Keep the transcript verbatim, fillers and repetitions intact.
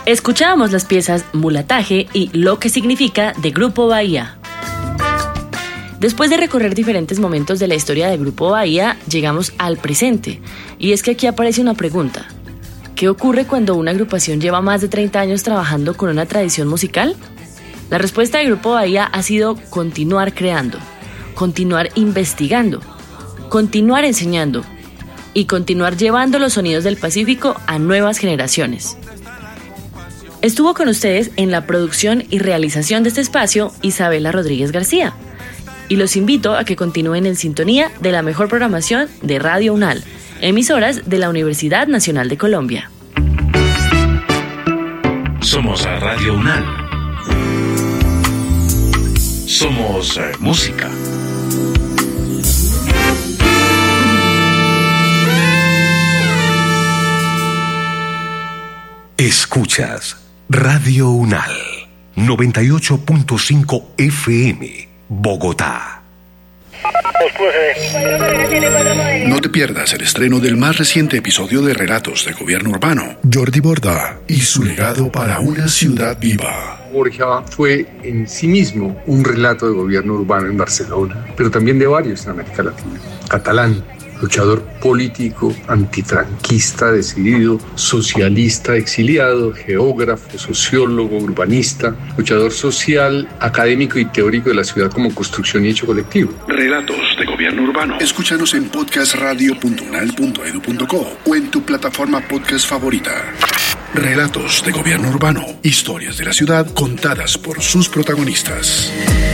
Escuchábamos las piezas Mulataje y Lo que significa de Grupo Bahía. Después de recorrer diferentes momentos de la historia de Grupo Bahía, llegamos al presente. Y es que aquí aparece una pregunta. ¿Qué ocurre cuando una agrupación lleva más de treinta años trabajando con una tradición musical? La respuesta de Grupo Bahía ha sido continuar creando, continuar investigando, continuar enseñando y continuar llevando los sonidos del Pacífico a nuevas generaciones. Estuvo con ustedes en la producción y realización de este espacio Isabela Rodríguez García. Y los invito a que continúen en sintonía de la mejor programación de Radio UNAL, emisoras de la Universidad Nacional de Colombia. Somos Radio UNAL. Somos eh, música. Escuchas Radio UNAL noventa y ocho punto cinco F M, Bogotá. No te pierdas el estreno del más reciente episodio de Relatos de Gobierno Urbano. Jordi Borda y su legado para una ciudad viva. Borja fue en sí mismo un relato de gobierno urbano en Barcelona, pero también de varios en América Latina. Catalán, luchador político, antifranquista decidido, socialista exiliado, geógrafo, sociólogo, urbanista, luchador social, académico y teórico de la ciudad como construcción y hecho colectivo. Relatos de Gobierno Urbano. Escúchanos en podcast radio punto unal punto edu punto co o en tu plataforma podcast favorita. Relatos de Gobierno Urbano. Historias de la ciudad contadas por sus protagonistas.